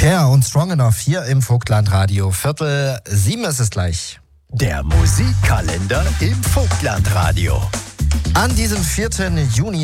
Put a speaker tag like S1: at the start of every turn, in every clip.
S1: Cher und Strong Enough hier im Vogtlandradio. 6:45 ist es gleich.
S2: Der Musikkalender im Vogtlandradio.
S1: An diesem 4. Juni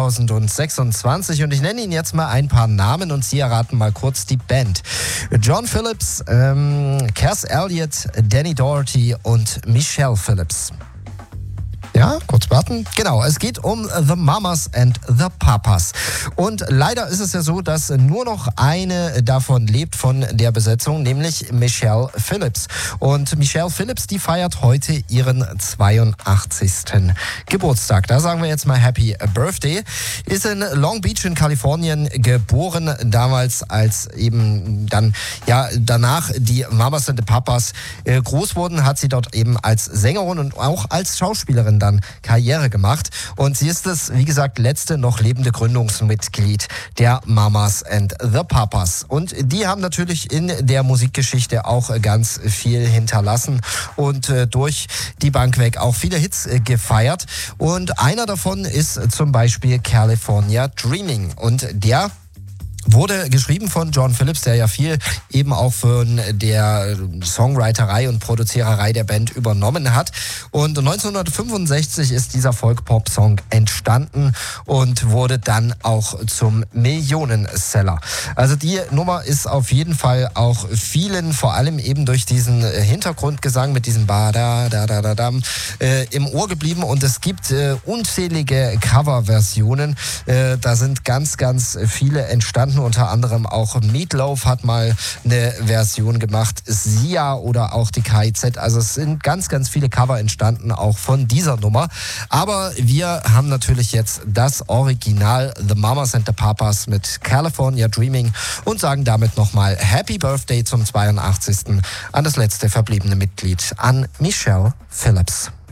S1: 2026 und ich nenne Ihnen jetzt mal ein paar Namen und Sie erraten mal kurz die Band. John Phillips, Cass Elliot, Danny Doherty und Michelle Phillips. Ja, kurz warten. Genau, es geht um The Mamas and the Papas. Und leider ist es ja so, dass nur noch eine davon lebt von der Besetzung, nämlich Michelle Phillips. Und Michelle Phillips, die feiert heute ihren 82. Geburtstag. Da sagen wir jetzt mal Happy Birthday. Ist in Long Beach in Kalifornien geboren, damals als eben dann, ja, danach die Mamas and the Papas groß wurden, hat sie dort eben als Sängerin und auch als Schauspielerin dann Karriere gemacht. Und sie ist das, wie gesagt, letzte noch lebende Gründungsmitglied der Mamas and the Papas. Und die haben natürlich in der Musikgeschichte auch ganz viel hinterlassen und durch die Bank weg auch viele Hits gefeiert. Und einer davon ist zum Beispiel California Dreaming. Und der wurde geschrieben von John Phillips, der ja viel eben auch von der Songwriterei und Produziererei der Band übernommen hat. Und 1965 ist dieser Folk-Pop-Song entstanden und wurde dann auch zum Millionenseller. Also die Nummer ist auf jeden Fall auch vielen, vor allem eben durch diesen Hintergrundgesang mit diesem Ba-da-da-da-da-dam im Ohr geblieben. Und es gibt unzählige Coverversionen. Da sind ganz, ganz viele entstanden. Unter anderem auch Meatloaf hat mal eine Version gemacht, Sia oder auch die KIZ. Also es sind ganz, ganz viele Cover entstanden, auch von dieser Nummer. Aber wir haben natürlich jetzt das Original The Mamas and the Papas mit California Dreaming und sagen damit nochmal Happy Birthday zum 82. an das letzte verbliebene Mitglied, an Michelle Phillips.